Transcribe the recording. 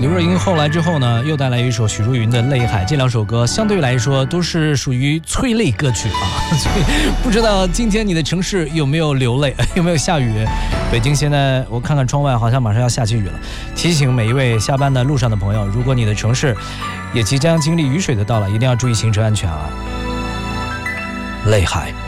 刘若英后来之后呢，又带来一首许茹芸的《泪海》，这两首歌相对来说都是属于催泪歌曲啊。所以不知道今天你的城市有没有流泪，有没有下雨？北京现在我看看窗外，好像马上要下起雨了。提醒每一位下班的路上的朋友，如果你的城市也即将经历雨水的到来，一定要注意行车安全啊。泪海。